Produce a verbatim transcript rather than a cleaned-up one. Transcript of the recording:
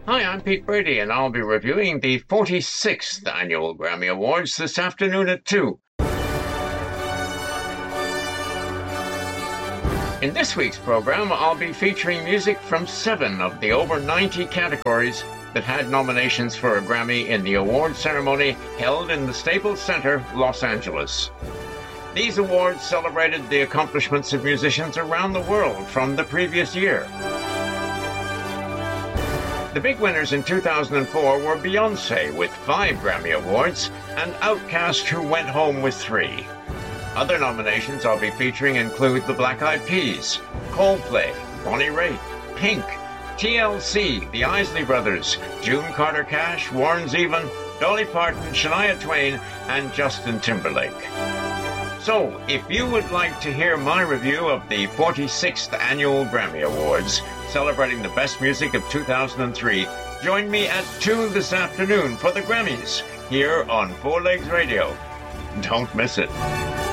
Hi, I'm Pete Brady, and I'll be reviewing the forty-sixth Annual Grammy Awards this afternoon at two. In this week's program, I'll be featuring music from seven of the over ninety categories that had nominations for a Grammy in the award ceremony held in the Staples Center, Los Angeles. These awards celebrated the accomplishments of musicians around the world from the previous year. The big winners in two thousand four were Beyoncé with five Grammy Awards and Outkast, who went home with three. Other nominations I'll be featuring include the Black Eyed Peas, Coldplay, Bonnie Raitt, Pink, T L C, the Isley Brothers, June Carter Cash, Warren Zevon, Dolly Parton, Shania Twain, and Justin Timberlake. So, if you would like to hear my review of the forty-sixth Annual Grammy Awards, celebrating the best music of two thousand three, join me at two this afternoon for the Grammys, here on Four Legs Radio. Don't miss it.